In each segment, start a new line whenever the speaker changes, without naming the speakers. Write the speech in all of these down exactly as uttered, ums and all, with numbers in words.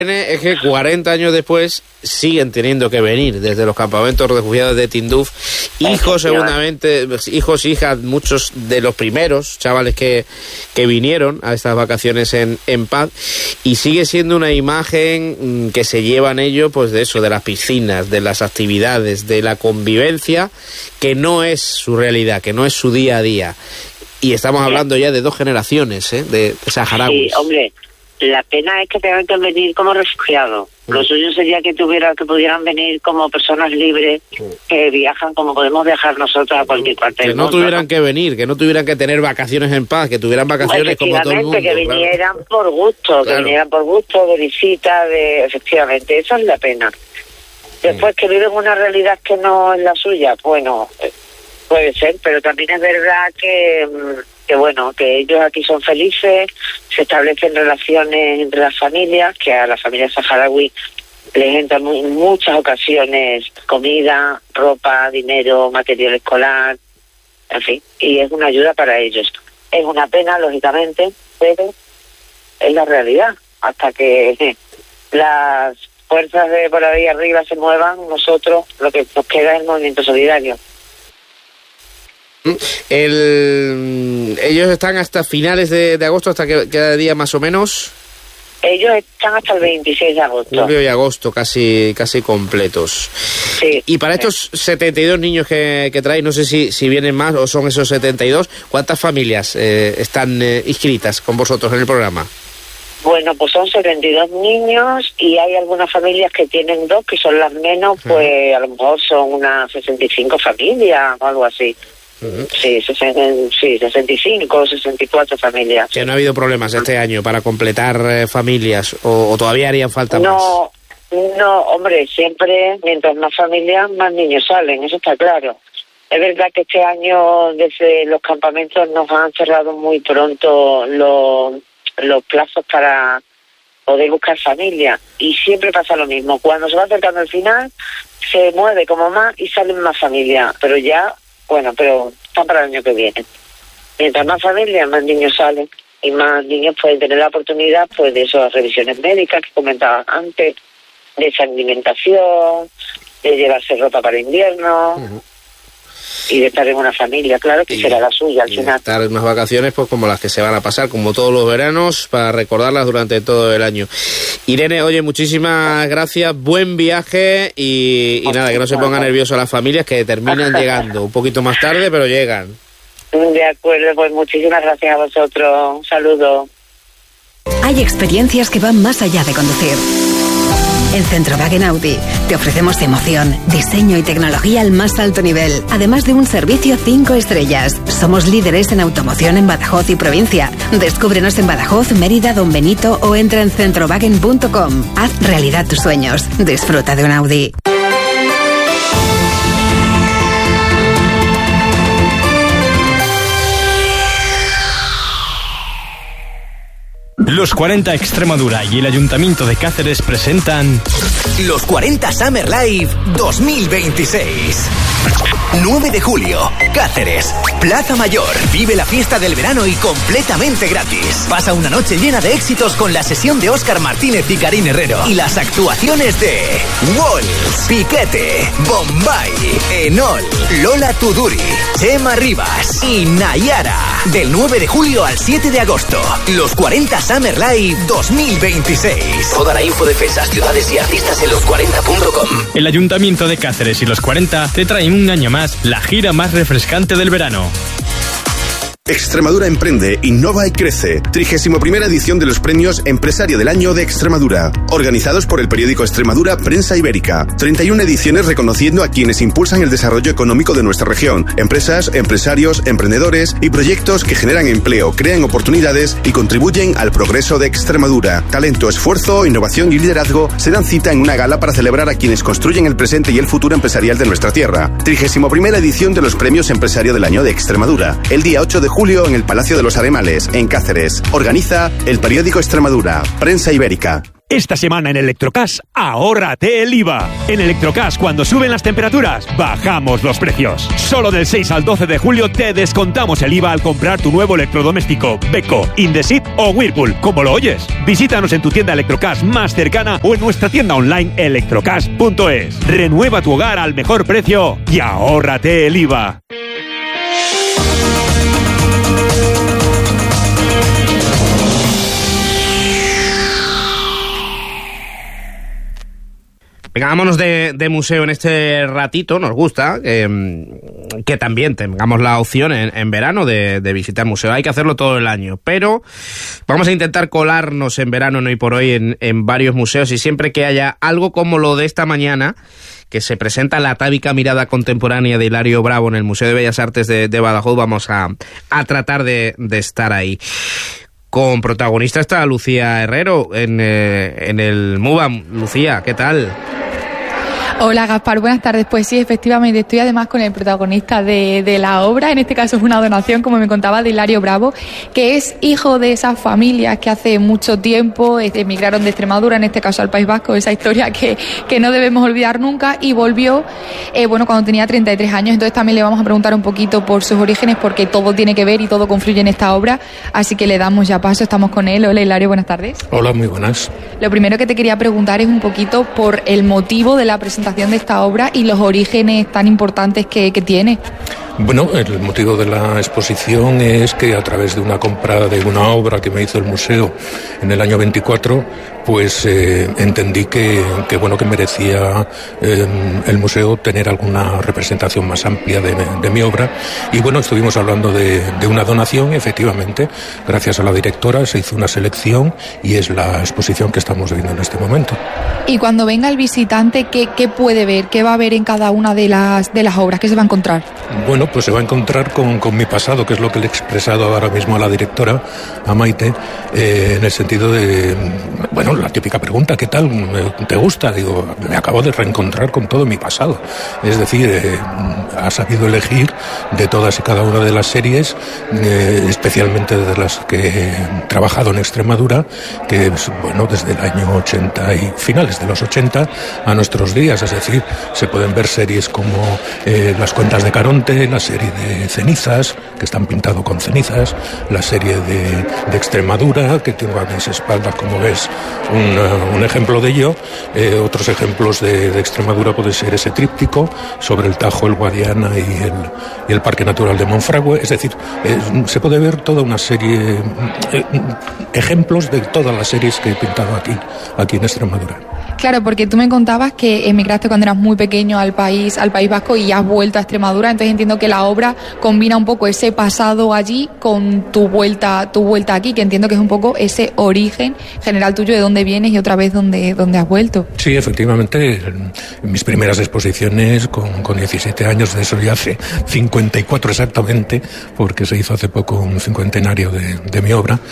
Es que cuarenta años después siguen teniendo que venir desde los campamentos refugiados de Tinduf hijos, seguramente, hijos, hijas, muchos de los primeros chavales que, que vinieron a estas vacaciones en, en paz, y sigue siendo una imagen que se llevan ellos, pues de eso, de las piscinas, de las actividades, de la convivencia, que no es su realidad, que no es su día a día. Y estamos hablando ya de dos generaciones, ¿eh? de, de saharauis.
Sí, hombre. La pena es que tengan que venir como refugiados. Mm. Lo suyo sería que tuviera, que pudieran venir como personas libres, mm. que viajan como podemos viajar nosotros a cualquier parte del
mundo. Que no tuvieran, ¿no?, que venir, que no tuvieran que tener vacaciones en paz, que tuvieran vacaciones como todo el mundo.
Que vinieran, claro, por gusto, claro. que vinieran por gusto, de visita, de efectivamente, esa es la pena. Después, mm. que viven una realidad que no es la suya, bueno, puede ser, pero también es verdad que... que bueno, que ellos aquí son felices, se establecen relaciones entre las familias, que a las familias saharaui les entran en muchas ocasiones comida, ropa, dinero, material escolar, en fin, y es una ayuda para ellos. Es una pena, lógicamente, pero es la realidad. Hasta que las fuerzas de por ahí arriba se muevan, nosotros lo que nos queda es el movimiento solidario.
El, ellos están hasta finales de, de agosto, hasta que cada día más o menos.
Ellos están hasta el veintiséis de agosto.
Julio y agosto, casi casi completos.
Sí.
Y para estos setenta y dos niños que, que traéis, no sé si, si vienen más o son esos setenta y dos, ¿cuántas familias eh, están eh, inscritas con vosotros en el programa?
Bueno, pues son setenta y dos niños y hay algunas familias que tienen dos, que son las menos, pues a lo mejor son unas sesenta y cinco familias o algo así. Uh-huh. Sí, sí, sesenta y cinco, sesenta y cuatro familias.
Que no ha habido problemas este año para completar eh, familias, o, o todavía harían falta
no,
más.
No, hombre, siempre mientras más familias, más niños salen, eso está claro. Es verdad que este año desde los campamentos nos han cerrado muy pronto los, los plazos para poder buscar familia, y siempre pasa lo mismo. Cuando se va acercando el final, se mueve como más y salen más familias, pero ya... Bueno, pero están para el año que viene. Mientras más familias, más niños salen y más niños pueden tener la oportunidad, pues, de esas revisiones médicas que comentaba antes, de esa alimentación, de llevarse ropa para invierno. Uh-huh. Y de estar en una familia, claro, que y, será la suya al
y
final.
Estar en unas vacaciones, pues como las que se van a pasar, como todos los veranos, para recordarlas durante todo el año. Irene, oye, muchísimas gracias, buen viaje y, y nada, que no se pongan nerviosos las familias, que terminan llegando un poquito más tarde, pero llegan.
De acuerdo, pues muchísimas gracias a vosotros, un saludo.
Hay experiencias que van más allá de conducir. En Centrowagen Audi te ofrecemos emoción, diseño y tecnología al más alto nivel, además de un servicio cinco estrellas. Somos líderes en automoción en Badajoz y provincia. Descúbrenos en Badajoz, Mérida, Don Benito o entra en centrowagen punto com. Haz realidad tus sueños. Disfruta de un Audi.
Los cuarenta Extremadura y el Ayuntamiento de Cáceres presentan
Los cuarenta Summer Live dos mil veintiséis. nueve de julio, Cáceres, Plaza Mayor. Vive la fiesta del verano y completamente gratis. Pasa una noche llena de éxitos con la sesión de Óscar Martínez y Karin Herrero y las actuaciones de Walls, Piquete, Bombay, Enol, Lola Tuduri, Chema Rivas y Nayara. Del nueve de julio al siete de agosto. Los cuarenta Summer Live dos mil veintiséis. Toda la info de fechas, ciudades y artistas en los cuarenta punto com.
El Ayuntamiento de Cáceres y los cuarenta te traen un año más la gira más refrescante del verano.
Extremadura emprende, innova y crece. trigésima primera edición de los premios Empresario del Año de Extremadura, organizados por el periódico Extremadura Prensa Ibérica. treinta y una ediciones reconociendo a quienes impulsan el desarrollo económico de nuestra región. Empresas, empresarios, emprendedores y proyectos que generan empleo, crean oportunidades y contribuyen al progreso de Extremadura. Talento, esfuerzo, innovación y liderazgo se dan cita en una gala para celebrar a quienes construyen el presente y el futuro empresarial de nuestra tierra. trigésima primera edición de los premios Empresario del Año de Extremadura. El día ocho de julio en el Palacio de los Aremales, en Cáceres. Organiza el periódico Extremadura, Prensa Ibérica.
Esta semana en Electrocash, ahórrate el I V A. En Electrocash, cuando suben las temperaturas, bajamos los precios. Solo del seis al doce de julio te descontamos el I V A al comprar tu nuevo electrodoméstico Beko, Indesit o Whirlpool, como lo oyes. Visítanos en tu tienda Electrocash más cercana o en nuestra tienda online electrocash punto es. Renueva tu hogar al mejor precio y ahórrate el I V A.
Venga, vámonos de, de museo en este ratito. Nos gusta que, que también tengamos la opción en, en verano de, de visitar museo. Hay que hacerlo todo el año, pero vamos a intentar colarnos en verano, no hoy por hoy, en, en varios museos, y siempre que haya algo como lo de esta mañana, que se presenta la atávica mirada contemporánea de Hilario Bravo en el Museo de Bellas Artes de, de Badajoz, vamos a, a tratar de, de estar ahí. Con protagonista está Lucía Herrero en, eh, en el MUBAM. Lucía, ¿qué tal?
Hola Gaspar, buenas tardes. Pues sí, efectivamente, estoy además con el protagonista de, de la obra. En este caso es una donación, como me contaba, de Hilario Bravo, que es hijo de esas familias que hace mucho tiempo emigraron de Extremadura, en este caso al País Vasco, esa historia que, que no debemos olvidar nunca, y volvió eh, bueno, cuando tenía treinta y tres años. Entonces también le vamos a preguntar un poquito por sus orígenes, porque todo tiene que ver y todo confluye en esta obra, así que le damos ya paso. Estamos con él. Hola Hilario, buenas tardes.
Hola, muy buenas.
Lo primero que te quería preguntar es un poquito por el motivo de la presentación de esta obra y los orígenes tan importantes que, que tiene.
Bueno, el motivo de la exposición es que a través de una compra de una obra que me hizo el museo en el año veinticuatro, pues eh, entendí que, que bueno que merecía eh, el museo tener alguna representación más amplia de, de mi obra. Y bueno, estuvimos hablando de, de una donación, efectivamente, gracias a la directora se hizo una selección y es la exposición que estamos viendo en este momento.
Y cuando venga el visitante, ¿qué, qué puede ver? ¿Qué va a ver en cada una de las, de las obras? ¿Qué se va a encontrar?
Bueno, pues se va a encontrar con, con mi pasado, que es lo que le he expresado ahora mismo a la directora, a Maite, eh, en el sentido de, bueno, la típica pregunta, ¿qué tal? ¿Te gusta? Digo, me acabo de reencontrar con todo mi pasado. Es decir, eh, ha sabido elegir de todas y cada una de las series, eh, especialmente de las que he trabajado en Extremadura, que es, bueno, desde el año ochenta y finales de los ochenta a nuestros días. Es decir, se pueden ver series como eh, Las Cuentas de Caronte, la serie de Cenizas, que están pintados con cenizas, la serie de, de Extremadura, que tengo a mis espaldas, como ves, un, uh, un ejemplo de ello. Eh, otros ejemplos de, de Extremadura puede ser ese tríptico sobre el Tajo, el Guadiana y el, y el Parque Natural de Monfragüe. Es decir, eh, se puede ver toda una serie, eh, ejemplos de todas las series que he pintado aquí, aquí en Extremadura.
Claro, porque tú me contabas que emigraste cuando eras muy pequeño al país, al País Vasco, y has vuelto a Extremadura. Entonces entiendo que la obra combina un poco ese pasado allí con tu vuelta, tu vuelta aquí, que entiendo que es un poco ese origen general tuyo de dónde vienes y otra vez dónde, dónde has vuelto. Sí, efectivamente. En mis primeras exposiciones con, con diecisiete años, de eso ya hace cincuenta y cuatro exactamente, porque se hizo hace poco un cincuentenario de, de mi obra.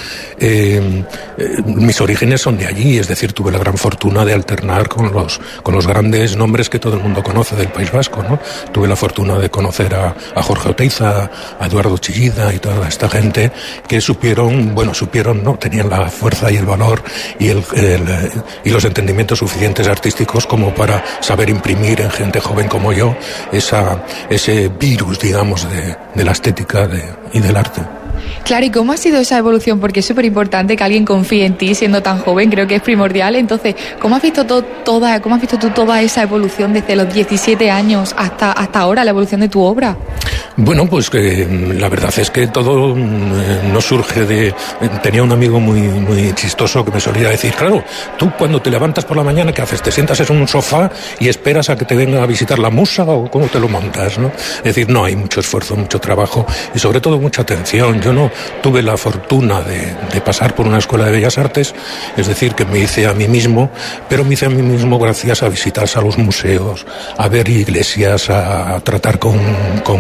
Eh, eh, mis orígenes son de allí, es decir, tuve la gran fortuna de alternar con los, con los grandes nombres que todo el mundo conoce del País Vasco, ¿no? Tuve la fortuna de conocer a, a Jorge Oteiza, a Eduardo Chillida y toda esta gente que supieron, bueno, supieron, no, tenían la fuerza y el valor y, el, el, y los entendimientos suficientes artísticos como para saber imprimir en gente joven como yo esa, ese virus, digamos, de, de la estética de, y del arte. Claro, ¿y cómo ha sido esa evolución? Porque es súper importante que alguien confíe en ti siendo tan joven, creo que es primordial. Entonces, ¿cómo has visto to- toda, cómo has visto tú toda esa evolución desde los diecisiete años hasta, hasta ahora, la evolución de tu obra? Bueno, pues que la verdad es que todo eh, no surge de... Tenía un amigo muy, muy chistoso que me solía decir, claro, tú cuando te levantas por la mañana, ¿qué haces? ¿Te sientas en un sofá y esperas a que te venga a visitar la musa o cómo te lo montas, no? Es decir, no, hay mucho esfuerzo, mucho trabajo y sobre todo mucha atención. Yo no tuve la fortuna de, de pasar por una escuela de Bellas Artes, es decir, que me hice a mí mismo, pero me hice a mí mismo gracias a visitar a los museos, a ver iglesias, a tratar con, con artistas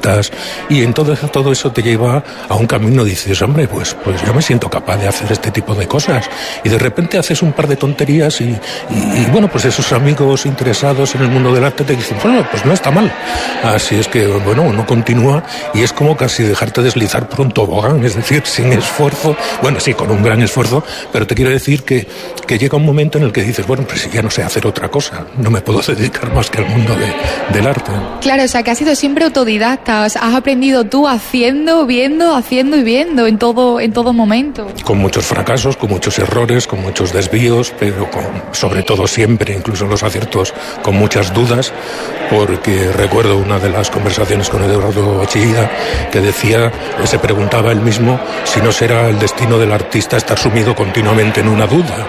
artistas, y en todo eso, todo eso te lleva a un camino, dices, hombre, pues, pues yo me siento capaz de hacer este tipo de cosas, y de repente haces un par de tonterías y, y, y bueno, pues esos amigos interesados en el mundo del arte te dicen, bueno, pues no está mal. Así es que, bueno, uno continúa y es como casi dejarte deslizar por un tobogán, es decir, sin esfuerzo, bueno, sí, con un gran esfuerzo, pero te quiero decir que, que llega un momento en el que dices, bueno, pues ya no sé hacer otra cosa, no me puedo dedicar más que al mundo de, del arte.
Claro, o sea, que has sido siempre autodidacta, has aprendido tú haciendo, viendo, haciendo y viendo en todo, en todo momento.
Con muchos fracasos, con muchos errores, con muchos desvíos, pero con, sobre todo siempre, incluso en los aciertos, con muchas dudas, porque recuerdo una de las conversaciones con Eduardo Chillida que decía, se preguntaba él mismo si no será el destino del artista estar sumido continuamente en una duda.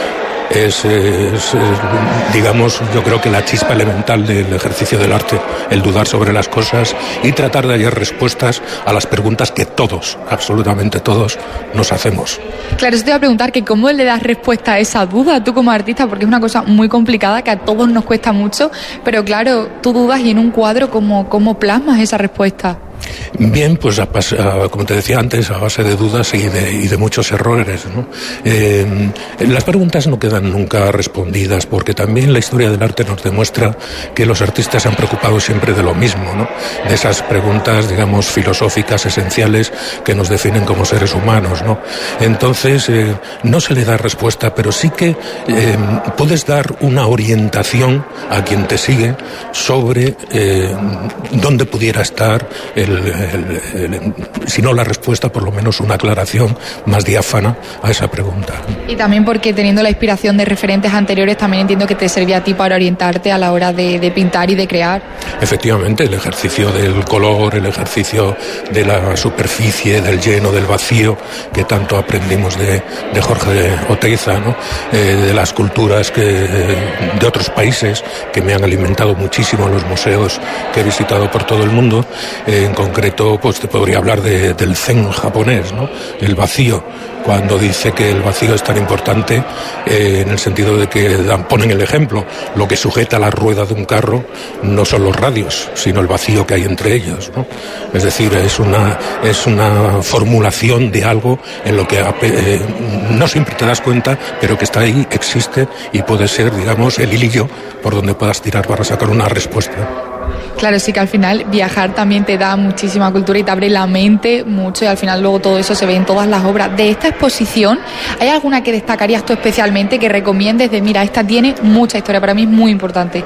Es, es, es, digamos, yo creo que la chispa elemental del ejercicio del arte, el dudar sobre las cosas y tratar de hallar respuestas a las preguntas que todos, absolutamente todos, nos hacemos.
Claro, eso te iba a preguntar que cómo le das respuesta a esa duda tú como artista, porque es una cosa muy complicada que a todos nos cuesta mucho, pero claro, tú dudas y en un cuadro, ¿cómo, cómo plasmas esa respuesta?
Bien, pues a, a, como te decía antes, a base de dudas y de, y de muchos errores, ¿no? Eh, las preguntas no quedan nunca respondidas, porque también la historia del arte nos demuestra que los artistas se han preocupado siempre de lo mismo, ¿no? De esas preguntas, digamos, filosóficas, esenciales, que nos definen como seres humanos, ¿no? Entonces, eh, no se le da respuesta, pero sí que eh, puedes dar una orientación a quien te sigue sobre eh, dónde pudiera estar el El, el, el, si no la respuesta, por lo menos una aclaración más diáfana a esa pregunta.
Y también porque teniendo la inspiración de referentes anteriores, también entiendo que te servía a ti para orientarte a la hora de, de pintar y de crear.
Efectivamente, el ejercicio del color, el ejercicio de la superficie, del lleno, del vacío, que tanto aprendimos de, de Jorge Oteiza, ¿no? Eh, de las culturas que, de otros países que me han alimentado muchísimo en los museos que he visitado por todo el mundo. Eh, en concreto, pues te podría hablar de, del zen japonés, ¿no? El vacío, cuando dice que el vacío es tan importante eh, en el sentido de que dan, ponen el ejemplo, lo que sujeta la rueda de un carro no son los radios, sino el vacío que hay entre ellos, ¿no? Es decir, es una, es una formulación de algo en lo que eh, no siempre te das cuenta, pero que está ahí, existe y puede ser, digamos, el hilillo por donde puedas tirar para sacar una respuesta.
Claro, sí que al final viajar también te da muchísima cultura y te abre la mente mucho, y al final luego todo eso se ve en todas las obras. De esta exposición, ¿hay alguna que destacarías tú especialmente, que recomiendes de, mira, esta tiene mucha historia, para mí es muy importante?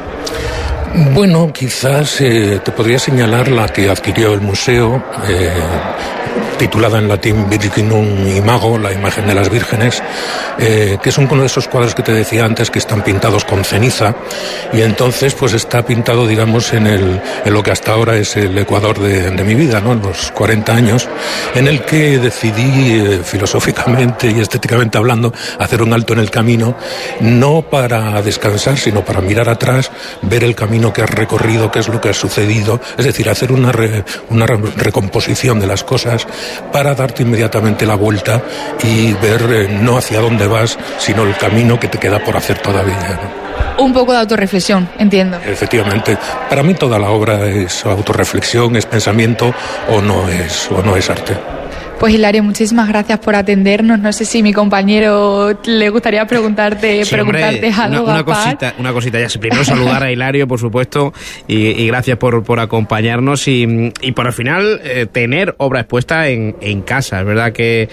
Bueno, quizás eh, te podría señalar la que adquirió el museo, eh, titulada en latín Virginum Imago, la imagen de las vírgenes, eh, que es uno de esos cuadros que te decía antes que están pintados con ceniza, y entonces pues está pintado, digamos, en, el, en lo que hasta ahora es el Ecuador de, de mi vida, ¿no? En los cuarenta años, en el que decidí eh, filosóficamente y estéticamente hablando hacer un alto en el camino, no para descansar, sino para mirar atrás, ver el camino que has recorrido, qué es lo que ha sucedido, es decir, hacer una, re, una recomposición de las cosas para darte inmediatamente la vuelta y ver eh, no hacia dónde vas, sino el camino que te queda por hacer todavía, ¿no?
Un poco de autorreflexión, entiendo.
Efectivamente, para mí toda la obra es autorreflexión, es pensamiento o no es, o no es arte.
Pues Hilario, muchísimas gracias por atendernos. No sé si mi compañero le gustaría preguntarte,
sí,
preguntarte
hombre,
algo.
Una, una cosita, una cosita ya. Primero saludar a Hilario, por supuesto, y, y gracias por, por acompañarnos y, y por al final eh, tener obra expuesta en, en casa. Es verdad que,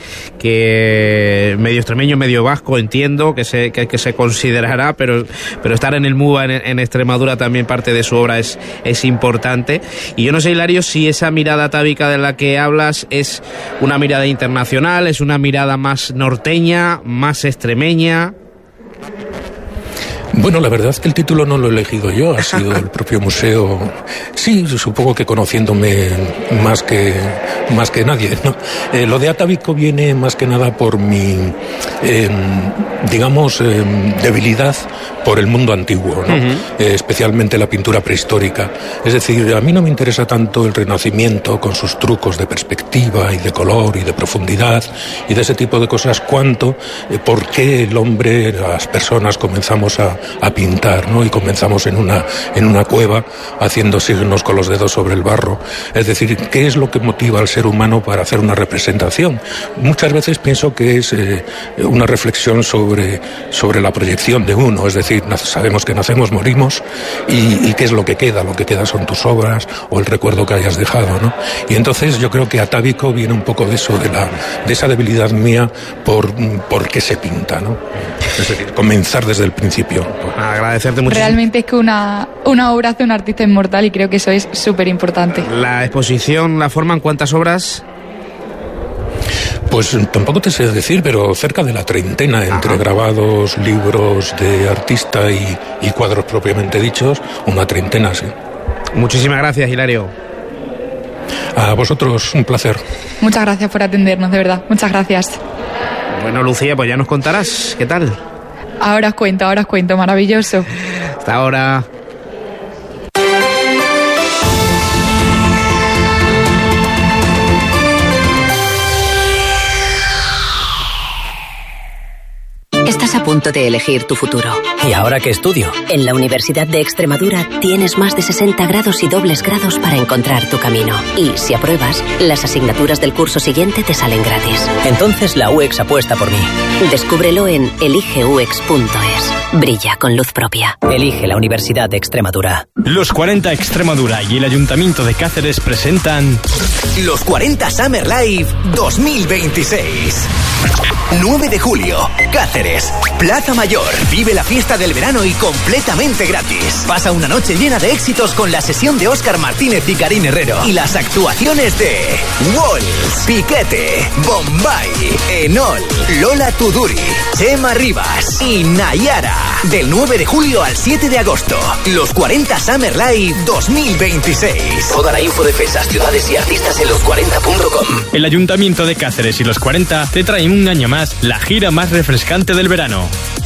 que medio extremeño, medio vasco, entiendo que se, que, que se considerará, pero, pero estar en el M U A en, en Extremadura también parte de su obra es, es importante. Y yo no sé, Hilario, si esa mirada atávica de la que hablas es una mirada internacional, es una mirada más norteña, más extremeña.
Bueno, la verdad es que el título no lo he elegido yo, ha sido el propio museo. Sí, supongo que conociéndome más que más que nadie, ¿no? Eh, lo de atávico viene más que nada por mi, eh, digamos, eh, debilidad por el mundo antiguo, ¿no? Uh-huh. eh, especialmente la pintura prehistórica. Es decir, a mí no me interesa tanto el Renacimiento con sus trucos de perspectiva y de color y de profundidad y de ese tipo de cosas, cuanto eh, por qué el hombre, las personas comenzamos a a pintar, ¿no? Y comenzamos en una, en una cueva haciendo signos con los dedos sobre el barro. Es decir, ¿qué es lo que motiva al ser humano para hacer una representación? Muchas veces pienso que es eh, una reflexión sobre, sobre la proyección de uno, es decir, sabemos que nacemos, morimos, y, y qué es lo que queda, lo que queda son tus obras o el recuerdo que hayas dejado, ¿no? Y entonces yo creo que atávico viene un poco de eso, de la de esa debilidad mía por, por qué se pinta, ¿no? Es decir, comenzar desde el principio.
Agradecerte muchísimo.
Realmente es que una, una obra hace un artista inmortal y creo que eso es súper importante.
¿La exposición la forman cuántas obras?
Pues tampoco te sé decir, pero cerca de la treintena, entre Ajá. grabados, libros de artista y, y cuadros propiamente dichos, una treintena, sí.
Muchísimas gracias, Hilario.
A vosotros, un placer.
Muchas gracias por atendernos, de verdad. Muchas gracias.
Bueno, Lucía, pues ya nos contarás. ¿Qué tal?
Ahora os cuento, ahora os cuento. Maravilloso.
Hasta ahora.
Estás a punto de elegir tu futuro.
¿Y ahora qué estudio?
En la Universidad de Extremadura tienes más de sesenta grados y dobles grados para encontrar tu camino. Y si apruebas, las asignaturas del curso siguiente te salen gratis.
Entonces la U E X apuesta por mí.
Descúbrelo en elige u ex punto es. Brilla con luz propia.
Elige la Universidad de Extremadura.
Los cuarenta Extremadura y el Ayuntamiento de Cáceres presentan
Los cuarenta Summer Live dos mil veintiséis. nueve de julio, Cáceres, Plaza Mayor. Vive la fiesta del verano y completamente gratis. Pasa una noche llena de éxitos con la sesión de Óscar Martínez y Karin Herrero. Y las actuaciones de Walls, Piquete, Bombay, Enol, Lola Tuduri, Chema Rivas y Nayara. Del nueve de julio al siete de agosto. Los cuarenta Summer Live dos mil veintiséis.
Toda la info de fechas, ciudades y artistas en los cuarenta punto com.
El Ayuntamiento de Cáceres y los cuarenta te traen un año más la gira más refrescante del verano.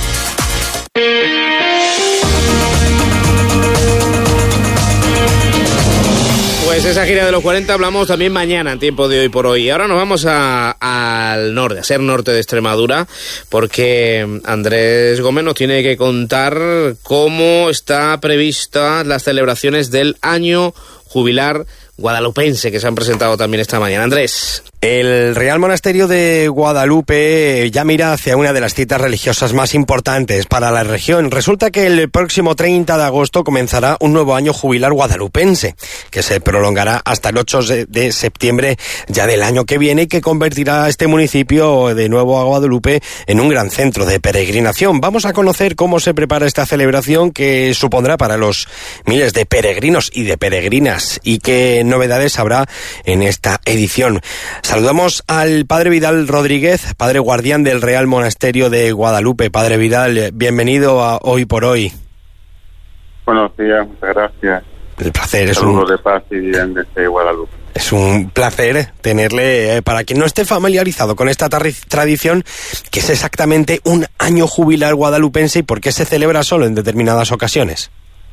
Pues esa gira de los cuarenta hablamos también mañana en Tiempo de Hoy por Hoy. Ahora nos vamos a, al norte, a ser norte de Extremadura, porque Andrés Gómez nos tiene que contar cómo está prevista las celebraciones del año jubilar guadalupense que se han presentado también esta mañana. Andrés.
El Real Monasterio de Guadalupe ya mira hacia una de las citas religiosas más importantes para la región. Resulta que el próximo treinta de agosto comenzará un nuevo año jubilar guadalupense, que se prolongará hasta el ocho de septiembre ya del año que viene y que convertirá a este municipio de nuevo a Guadalupe en un gran centro de peregrinación. Vamos a conocer cómo se prepara esta celebración que supondrá para los miles de peregrinos y de peregrinas y qué novedades habrá en esta edición. Saludamos al Padre Vidal Rodríguez, Padre Guardián del Real Monasterio de Guadalupe. Padre Vidal, bienvenido a Hoy por Hoy.
Buenos días, muchas gracias.
El placer es
Saludos
un...
de paz y bien desde Guadalupe.
Es un placer tenerle, eh, para quien no esté familiarizado con esta tar- tradición, que es exactamente un año jubilar guadalupense y por qué se celebra solo en determinadas ocasiones.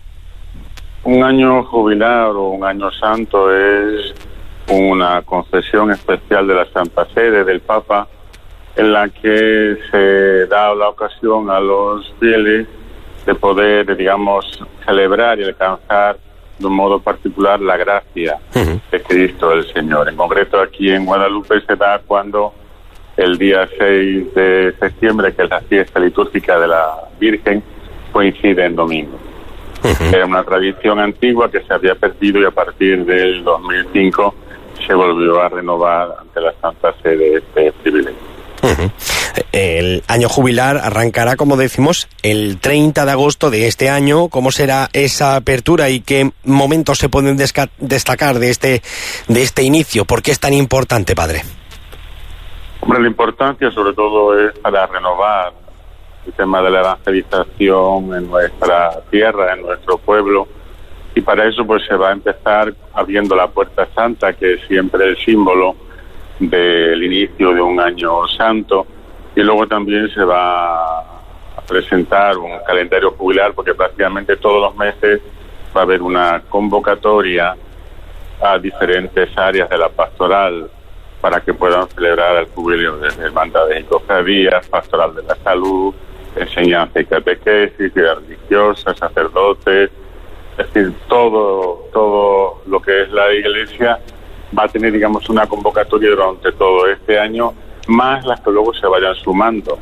Un año jubilar o un año santo es una concesión especial de la Santa Sede, del Papa, en la que se da la ocasión a los fieles de poder, digamos, celebrar y alcanzar de un modo particular la gracia uh-huh. de Cristo el Señor. En concreto aquí en Guadalupe se da cuando el día seis de septiembre, que es la fiesta litúrgica de la Virgen, coincide en domingo. Uh-huh. Era una tradición antigua que se había perdido y a partir del dos mil cinco se volvió a renovar ante la Santa Sede este privilegio.
Uh-huh. El año jubilar arrancará, como decimos, el treinta de agosto de este año. ¿Cómo será esa apertura y qué momentos se pueden desca- destacar de este, de este inicio? ¿Por qué es tan importante, Padre?
Hombre, la importancia sobre todo es para renovar el tema de la evangelización en nuestra tierra, en nuestro pueblo, y para eso pues se va a empezar abriendo la Puerta Santa, que es siempre el símbolo del inicio de un año santo, y luego también se va a presentar un calendario jubilar, porque prácticamente todos los meses va a haber una convocatoria a diferentes áreas de la pastoral para que puedan celebrar el jubileo, desde hermandades y cofradías, pastoral de la salud, enseñanza y catequesis, vida religiosa, sacerdotes, es decir, todo, todo lo que es la Iglesia va a tener, digamos, una convocatoria durante todo este año, más las que luego se vayan sumando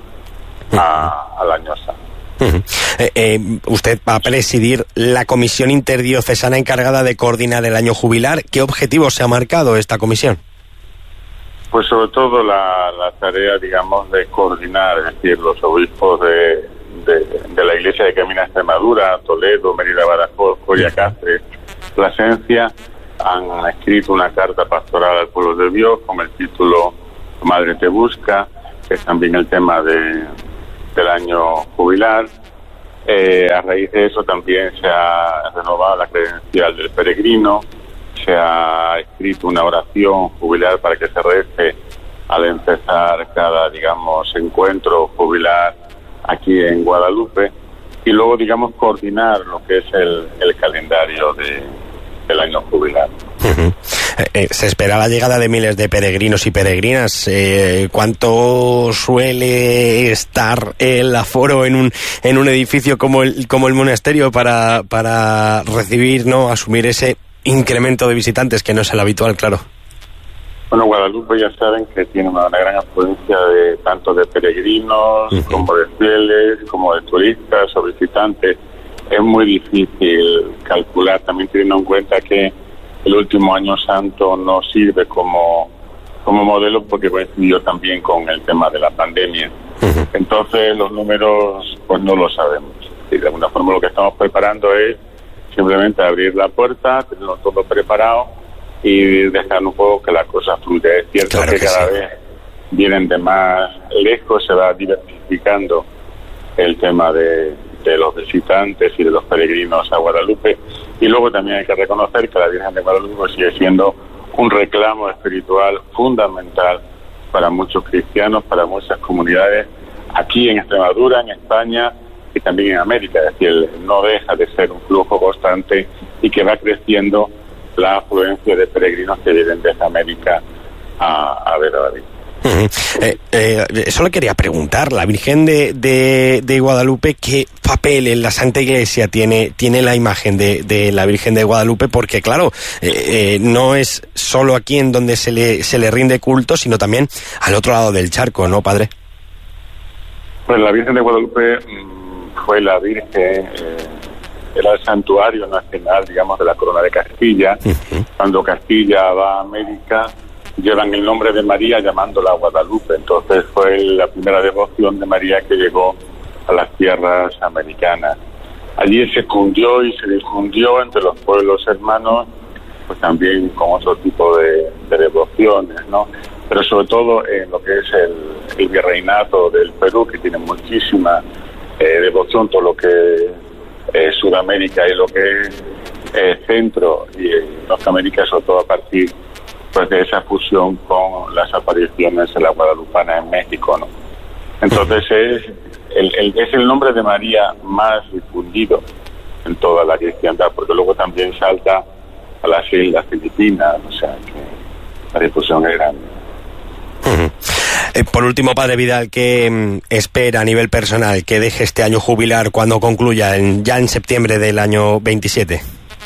a, al año santo.
Uh-huh. eh, eh, usted va a presidir la comisión interdiocesana encargada de coordinar el año jubilar. ¿Qué objetivos se ha marcado esta comisión?
Pues sobre todo la, la tarea, digamos, de coordinar, es decir, los obispos de, de, de la Iglesia de Camino a Extremadura, Toledo, Mérida, Badajoz, Coria, Cáceres, Plasencia, han escrito una carta pastoral al pueblo de Dios con el título Madre te busca, que es también el tema de, del año jubilar. Eh, a raíz de eso también se ha renovado la credencial del peregrino, se ha escrito una oración jubilar para que se rece al empezar cada, digamos, encuentro jubilar aquí en Guadalupe, y luego, digamos, coordinar lo que es el, el calendario de, del año jubilar.
Uh-huh. Eh, se espera la llegada de miles de peregrinos y peregrinas. Eh, ¿Cuánto suele estar el aforo en un en un edificio como el como el monasterio para para recibir, no, asumir ese incremento de visitantes que no es el habitual, claro?
Bueno, Guadalupe ya saben que tiene una, una gran afluencia de tanto de peregrinos, uh-huh, como de fieles, como de turistas o visitantes. Es muy difícil calcular, también teniendo en cuenta que el último año santo no sirve como, como modelo porque coincidió también con el tema de la pandemia. Uh-huh. Entonces los números pues no lo sabemos. Y de alguna forma lo que estamos preparando es simplemente abrir la puerta, tenerlo todo preparado y dejar un poco que la cosa fluya. Es cierto, claro, que, que cada sí. vez vienen de más lejos, se va diversificando el tema de, de los visitantes y de los peregrinos a Guadalupe, y luego también hay que reconocer que la Virgen de Guadalupe sigue siendo un reclamo espiritual fundamental para muchos cristianos, para muchas comunidades aquí en Extremadura, en España y también en América. Es decir, no deja de ser un flujo constante y que va creciendo la afluencia de peregrinos que vienen desde América a, a ver a la Virgen.
Uh-huh. Eh, eh, eso le quería preguntar, la Virgen de, de, de Guadalupe, ¿qué papel en la Santa Iglesia tiene, tiene la imagen de, de la Virgen de Guadalupe? Porque claro, eh, eh, no es solo aquí en donde se le, se le rinde culto, sino también al otro lado del charco, ¿no, padre?
Pues la Virgen de Guadalupe mmm, fue la Virgen, eh, era el santuario nacional, digamos, de la Corona de Castilla. Uh-huh. Cuando Castilla va a América, llevan el nombre de María llamándola Guadalupe. Entonces fue la primera devoción de María que llegó a las tierras americanas. Allí se cundió y se difundió entre los pueblos hermanos, pues también con otro tipo de, de devociones, ¿no? Pero sobre todo en lo que es el, el virreinato del Perú, que tiene muchísima eh, devoción, todo lo que es Sudamérica y lo que es eh, Centro y eh, Norteamérica, sobre todo a partir pues de esa fusión con las apariciones de la Guadalupana en México, ¿no? Entonces es el, el, es el nombre de María más difundido en toda la cristiandad, porque luego también salta a las islas Filipinas, o sea que la difusión es grande.
Uh-huh. Eh, por último, padre Vidal, ¿qué mm, espera a nivel personal que deje este año jubilar cuando concluya, en, ya en septiembre del año veintisiete?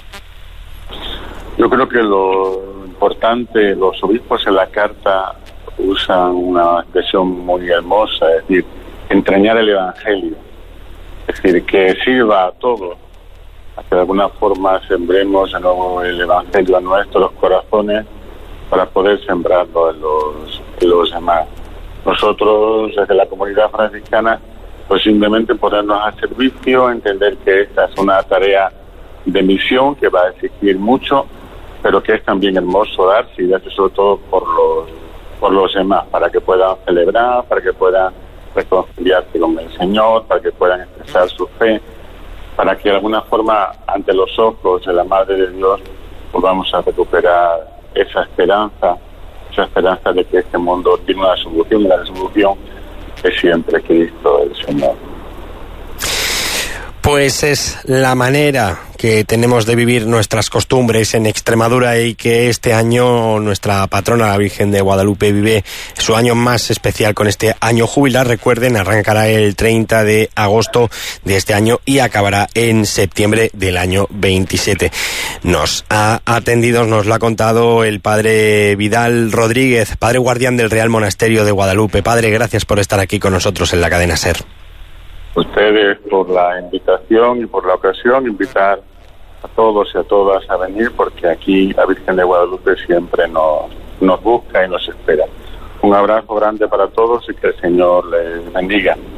Yo creo que lo importante, los obispos en la carta usan una expresión muy hermosa, es decir, entrañar el Evangelio, es decir, que sirva a todos, a que de alguna forma sembremos de nuevo el Evangelio a nuestros corazones para poder sembrarlo en los, en los demás. Nosotros, desde la comunidad franciscana, pues simplemente ponernos al servicio, entender que esta es una tarea de misión que va a exigir mucho, pero que es también hermoso darse y darse sobre todo por los por los demás, para que puedan celebrar, para que puedan reconciliarse con el Señor, para que puedan expresar su fe, para que de alguna forma ante los ojos de la Madre de Dios volvamos a recuperar esa esperanza, esa esperanza de que este mundo tiene una solución, y la solución es siempre Cristo el Señor.
Pues es la manera que tenemos de vivir nuestras costumbres en Extremadura, y que este año nuestra patrona, la Virgen de Guadalupe, vive su año más especial con este año jubilar. Recuerden, arrancará el treinta de agosto de este año y acabará en septiembre del año veintisiete. Nos ha atendido, nos lo ha contado el padre Vidal Rodríguez, padre guardián del Real Monasterio de Guadalupe. Padre, gracias por estar aquí con nosotros en la cadena SER.
Ustedes por la invitación y por la ocasión, invitar a todos y a todas a venir, porque aquí la Virgen de Guadalupe siempre nos, nos busca y nos espera. Un abrazo grande para todos y que el Señor les bendiga.